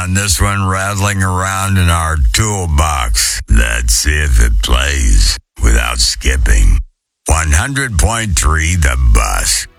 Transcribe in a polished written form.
on this one rattling around in our toolbox. Let's see if it plays without skipping. 100.3 The Bus.